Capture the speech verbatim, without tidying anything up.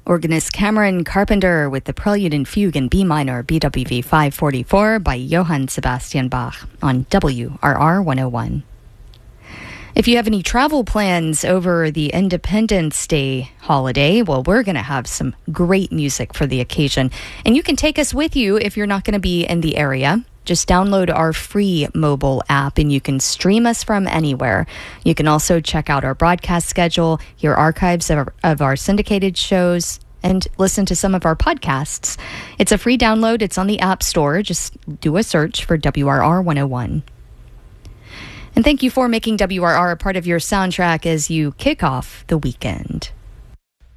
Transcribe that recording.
Organist Cameron Carpenter with the Prelude and Fugue in B minor, B W V five forty-four by Johann Sebastian Bach on W R R one oh one. If you have any travel plans over the Independence Day holiday, well, we're going to have some great music for the occasion. And you can take us with you if you're not going to be in the area. Just download our free mobile app and you can stream us from anywhere. You can also check out our broadcast schedule, hear archives of our, of our syndicated shows, and listen to some of our podcasts. It's a free download. It's on the App Store. Just do a search for W R R one oh one. And thank you for making W R R a part of your soundtrack as you kick off the weekend.